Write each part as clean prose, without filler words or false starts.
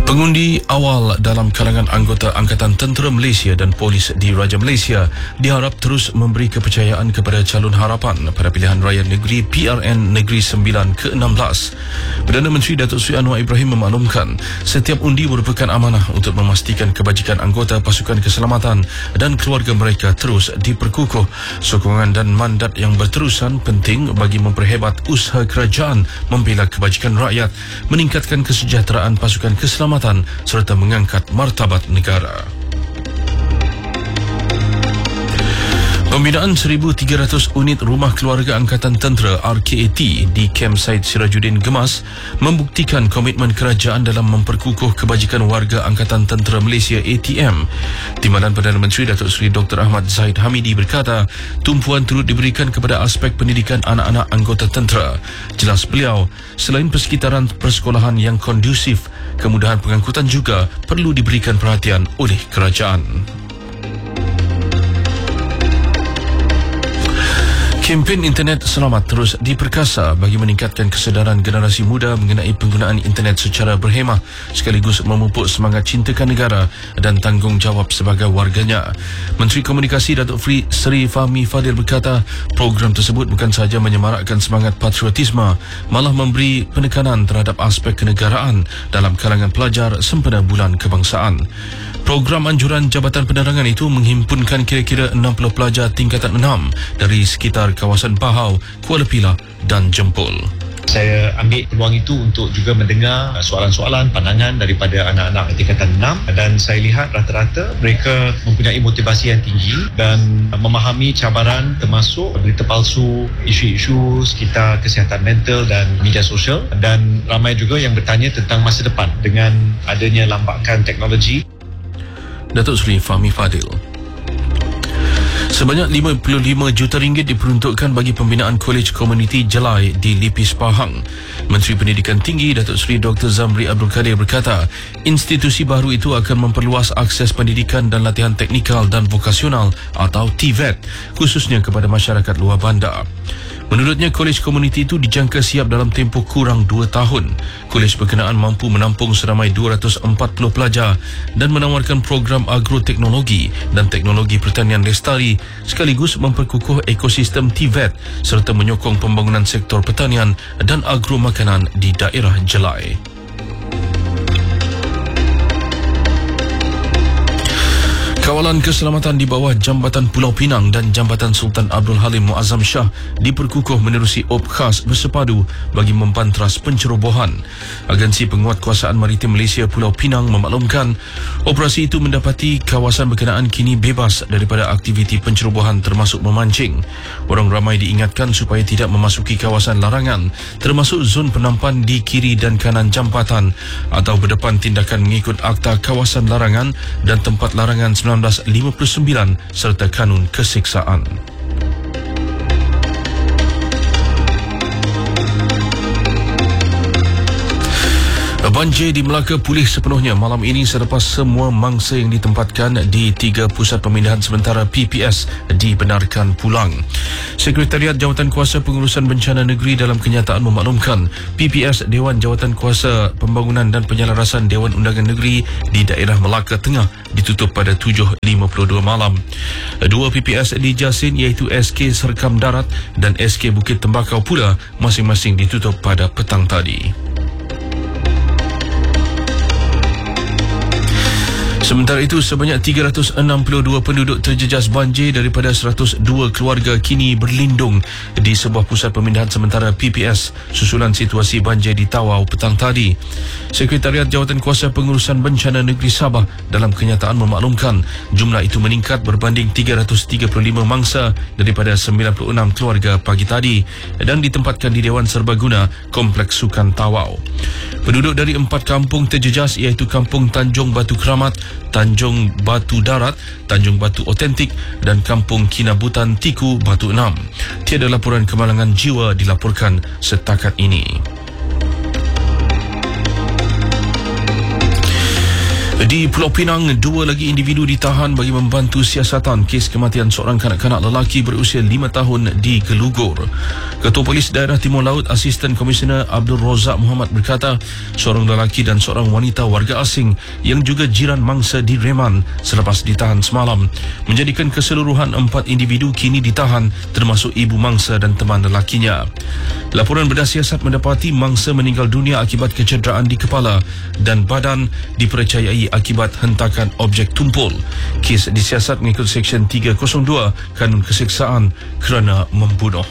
Pengundi awal dalam kalangan anggota Angkatan Tentera Malaysia dan Polis di Raja Malaysia diharap terus memberi kepercayaan kepada calon harapan pada pilihan raya negeri PRN Negeri 9 ke-16. Perdana Menteri Datuk Seri Anwar Ibrahim memaklumkan setiap undi merupakan amanah untuk memastikan kebajikan anggota pasukan keselamatan dan keluarga mereka terus diperkukuh. Sokongan dan mandat yang berterusan penting bagi memperhebat usaha kerajaan membela kebajikan rakyat, meningkatkan kesejahteraan pasukan keselamatan serta mengangkat martabat negara. Pembinaan 1,300 unit rumah keluarga Angkatan Tentera RKAT di Campsite Sirajuddin Gemas membuktikan komitmen kerajaan dalam memperkukuh kebajikan warga Angkatan Tentera Malaysia ATM. Timbalan Perdana Menteri Datuk Seri Dr. Ahmad Zahid Hamidi berkata, tumpuan turut diberikan kepada aspek pendidikan anak-anak anggota tentera. Jelas beliau, selain persekitaran persekolahan yang kondusif, kemudahan pengangkutan juga perlu diberikan perhatian oleh kerajaan. Kempen internet selamat terus diperkasa bagi meningkatkan kesedaran generasi muda mengenai penggunaan internet secara berhemah sekaligus memupuk semangat cintakan negara dan tanggungjawab sebagai warganya. Menteri Komunikasi Datuk Seri Fahmi Fadil berkata, program tersebut bukan sahaja menyemarakkan semangat patriotisme, malah memberi penekanan terhadap aspek kenegaraan dalam kalangan pelajar sempena Bulan Kebangsaan. Program anjuran Jabatan Penerangan itu menghimpunkan kira-kira 60 pelajar tingkatan 6 dari sekitar kawasan Bahau, Kuala Pilah dan Jempol. Saya ambil peluang itu untuk juga mendengar soalan-soalan, pandangan daripada anak-anak tingkatan 6 dan saya lihat rata-rata mereka mempunyai motivasi yang tinggi dan memahami cabaran termasuk berita palsu, isu-isu sekitar kesihatan mental dan media sosial, dan ramai juga yang bertanya tentang masa depan dengan adanya lambakan teknologi. Datuk Seri Fahmi Fadil. Sebanyak RM55 juta diperuntukkan bagi pembinaan Kolej Komuniti Jelai di Lipis Pahang. Menteri Pendidikan Tinggi Datuk Seri Dr. Zamri Abdul Kadir berkata, institusi baru itu akan memperluas akses pendidikan dan latihan teknikal dan vokasional atau TVET khususnya kepada masyarakat luar bandar. Menurutnya, kolej komuniti itu dijangka siap dalam tempoh kurang 2 tahun. Kolej berkenaan mampu menampung seramai 240 pelajar dan menawarkan program agroteknologi dan teknologi pertanian lestari sekaligus memperkukuh ekosistem TVET serta menyokong pembangunan sektor pertanian dan agro makanan di daerah Jelai. Kawalan keselamatan di bawah Jambatan Pulau Pinang dan Jambatan Sultan Abdul Halim Muazzam Shah diperkukuh menerusi op khas bersepadu bagi membantras pencerobohan. Agensi Penguatkuasaan Maritim Malaysia Pulau Pinang memaklumkan operasi itu mendapati kawasan berkenaan kini bebas daripada aktiviti pencerobohan termasuk memancing. Orang ramai diingatkan supaya tidak memasuki kawasan larangan termasuk zon penampan di kiri dan kanan jambatan atau berdepan tindakan mengikut Akta Kawasan Larangan dan Tempat Larangan 1959 serta Kanun Keseksaan. Banjir di Melaka pulih sepenuhnya malam ini selepas semua mangsa yang ditempatkan di 3 pusat pemindahan sementara PPS dibenarkan pulang. Sekretariat Jawatankuasa Pengurusan Bencana Negeri dalam kenyataan memaklumkan PPS Dewan Jawatankuasa Pembangunan dan Penyelarasan Dewan Undangan Negeri di daerah Melaka Tengah ditutup pada 7.52 malam. 2 PPS di Jasin iaitu SK Serkam Darat dan SK Bukit Tembakau pula masing-masing ditutup pada petang tadi. Sementara itu, sebanyak 362 penduduk terjejas banjir daripada 102 keluarga kini berlindung di sebuah pusat pemindahan sementara PPS susulan situasi banjir di Tawau petang tadi. Sekretariat Jawatankuasa Pengurusan Bencana Negeri Sabah dalam kenyataan memaklumkan jumlah itu meningkat berbanding 335 mangsa daripada 96 keluarga pagi tadi dan ditempatkan di Dewan Serbaguna Kompleks Sukan Tawau. Penduduk dari 4 kampung terjejas iaitu Kampung Tanjung Batu Keramat, Tanjung Batu Darat, Tanjung Batu Otentik dan Kampung Kinabutan Tiku Batu 6. Tiada laporan kemalangan jiwa dilaporkan setakat ini. Di Pulau Pinang, 2 lagi individu ditahan bagi membantu siasatan kes kematian seorang kanak-kanak lelaki berusia 5 tahun di Gelugor. Ketua Polis Daerah Timur Laut Asisten Komisioner Abdul Razak Muhammad berkata, seorang lelaki dan seorang wanita warga asing yang juga jiran mangsa di Reman selepas ditahan semalam, menjadikan keseluruhan 4 individu kini ditahan termasuk ibu mangsa dan teman lelakinya. Laporan berdasiasat mendapati mangsa meninggal dunia akibat kecederaan di kepala dan badan dipercayai akibat hentakan objek tumpul. Kes disiasat mengikut Seksyen 302 Kanun Keseksaan kerana membunuh.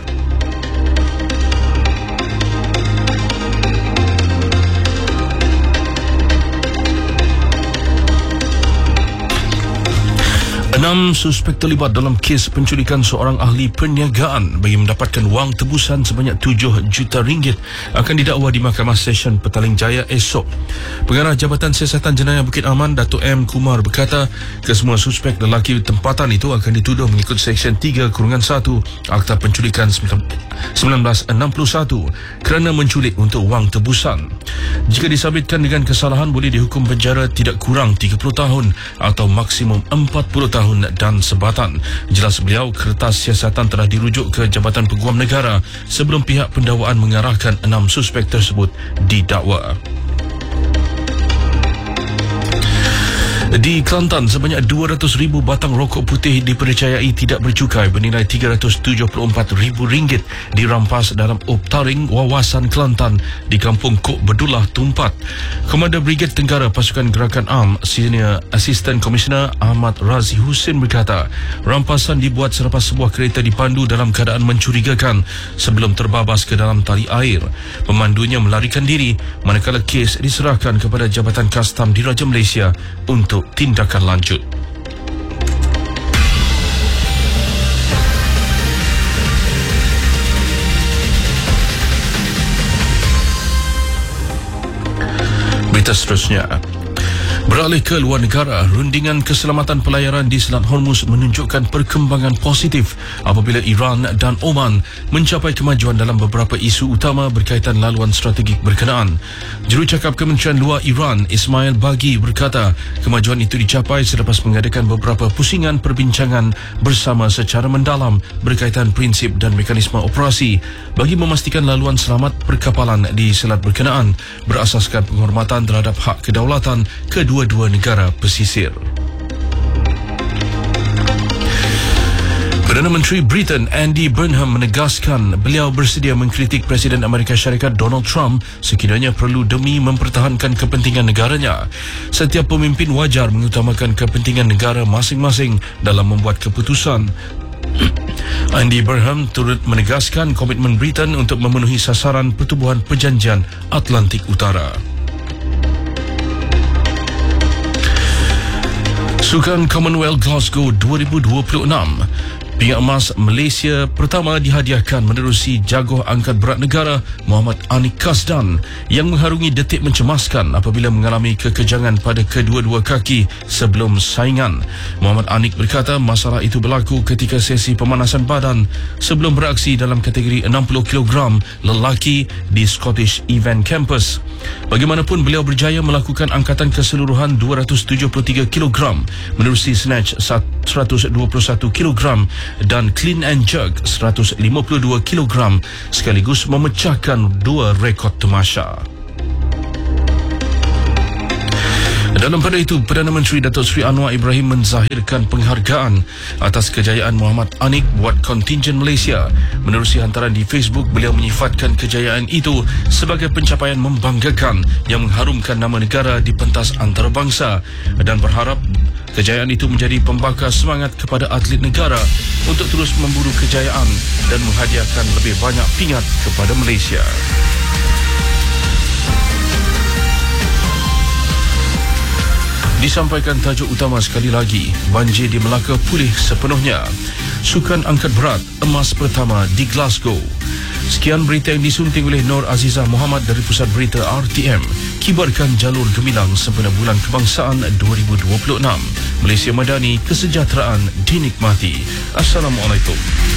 Enam suspek terlibat dalam kes penculikan seorang ahli perniagaan bagi mendapatkan wang tebusan sebanyak 7 juta ringgit akan didakwa di Mahkamah Session Petaling Jaya esok. Pengarah Jabatan Siasatan Jenayah Bukit Aman, Datuk M. Kumar berkata, kesemua suspek lelaki tempatan itu akan dituduh mengikut Seksyen 3/1 Akta Penculikan 1961 kerana menculik untuk wang tebusan. Jika disabitkan dengan kesalahan, boleh dihukum penjara tidak kurang 30 tahun atau maksimum 40 tahun dan sebatan. Jelas beliau, kertas siasatan telah dirujuk ke Jabatan Peguam Negara sebelum pihak pendakwaan mengarahkan 6 suspek tersebut didakwa. Di Kelantan, sebanyak 200,000 batang rokok putih dipercayai tidak bercukai bernilai RM374,000 dirampas dalam optaring wawasan Kelantan di Kampung Kok Bedullah, Tumpat. Komander Brigade Tenggara Pasukan Gerakan Am, Senior Assistant Commissioner Ahmad Razi Hussein berkata, rampasan dibuat selepas sebuah kereta dipandu dalam keadaan mencurigakan sebelum terbabas ke dalam tali air. Pemandunya melarikan diri manakala kes diserahkan kepada Jabatan Kastam Diraja Malaysia untuk tindakan lanjut. Berita seterusnya. Beralih ke luar negara, rundingan keselamatan pelayaran di Selat Hormuz menunjukkan perkembangan positif apabila Iran dan Oman mencapai kemajuan dalam beberapa isu utama berkaitan laluan strategik berkenaan. Jurucakap Kementerian Luar Iran, Ismail Baghi berkata, kemajuan itu dicapai selepas mengadakan beberapa pusingan perbincangan bersama secara mendalam berkaitan prinsip dan mekanisme operasi bagi memastikan laluan selamat perkapalan di selat berkenaan berasaskan penghormatan terhadap hak kedaulatan kedua-dua negara pesisir. Perdana Menteri Britain Andy Burnham menegaskan beliau bersedia mengkritik Presiden Amerika Syarikat Donald Trump sekiranya perlu demi mempertahankan kepentingan negaranya. Setiap pemimpin wajar mengutamakan kepentingan negara masing-masing dalam membuat keputusan. Andy Burnham turut menegaskan komitmen Britain untuk memenuhi sasaran Pertubuhan Perjanjian Atlantik Utara. Sukan Commonwealth Glasgow 2026, pingat emas Malaysia pertama dihadiahkan menerusi jagoh angkat berat negara Muhammad Anik Kasdan yang mengharungi detik mencemaskan apabila mengalami kekejangan pada kedua-dua kaki sebelum saingan. Muhammad Anik berkata masalah itu berlaku ketika sesi pemanasan badan sebelum beraksi dalam kategori 60 kg lelaki di Scottish Event Campus. Bagaimanapun, beliau berjaya melakukan angkatan keseluruhan 273 kg menerusi snatch 121 kg dan clean and jerk 152 kg sekaligus memecahkan 2 rekod tamasya. Dalam pada itu, Perdana Menteri Datuk Seri Anwar Ibrahim menzahirkan penghargaan atas kejayaan Muhammad Anik buat kontingen Malaysia. Menerusi hantaran di Facebook, beliau menyifatkan kejayaan itu sebagai pencapaian membanggakan yang mengharumkan nama negara di pentas antarabangsa dan berharap kejayaan itu menjadi pembakar semangat kepada atlet negara untuk terus memburu kejayaan dan menghadiahkan lebih banyak pingat kepada Malaysia. Disampaikan tajuk utama sekali lagi, banjir di Melaka pulih sepenuhnya. Sukan angkat berat emas pertama di Glasgow. Sekian berita yang disunting oleh Nur Azizah Muhammad dari Pusat Berita RTM. Kibarkan jalur gemilang sempena Bulan Kebangsaan 2026. Malaysia Madani, kesejahteraan dinikmati. Assalamualaikum.